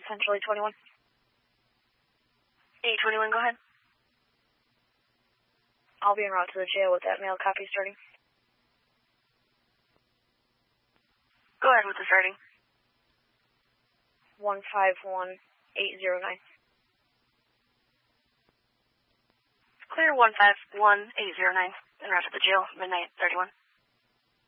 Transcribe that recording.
potentially 21. 821, go ahead. I'll be en route to the jail with that mail copy starting. Go ahead with the starting. 151809. Clear 151809. En route to the jail, midnight 31.